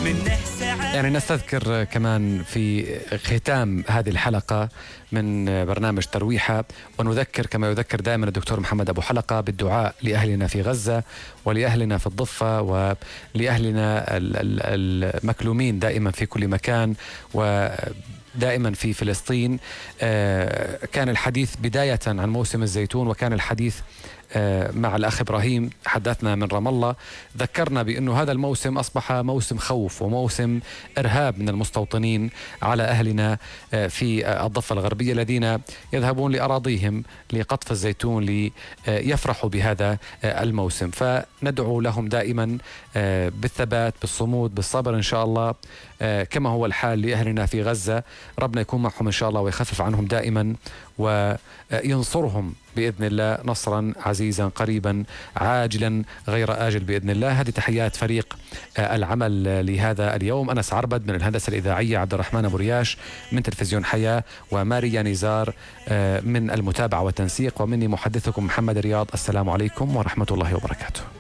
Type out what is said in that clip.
يعني نستذكر كمان في ختام هذه الحلقة من برنامج ترويحة، ونذكر كما يذكر دائما الدكتور محمد أبو حلقة بالدعاء لأهلنا في غزة ولأهلنا في الضفة ولأهلنا المكلومين دائما في كل مكان ودائما في فلسطين. كان الحديث بداية عن موسم الزيتون، وكان الحديث مع الأخ إبراهيم حدثنا من رام الله، ذكرنا بأنه هذا الموسم أصبح موسم خوف وموسم إرهاب من المستوطنين على أهلنا في الضفة الغربية الذين يذهبون لأراضيهم لقطف الزيتون ليفرحوا بهذا الموسم. فندعو لهم دائما بالثبات، بالصمود، بالصبر إن شاء الله، كما هو الحال لأهلنا في غزة. ربنا يكون معهم إن شاء الله ويخفف عنهم دائما وينصرهم بإذن الله نصرا عزيزا قريبا عاجلا غير آجل بإذن الله. هذه تحيات فريق العمل لهذا اليوم: أنس عربد من الهندسة الإذاعية، عبد الرحمن أبو رياش من تلفزيون حياة، وماريا نزار من المتابعة والتنسيق، ومني محدثكم محمد رياض. السلام عليكم ورحمة الله وبركاته.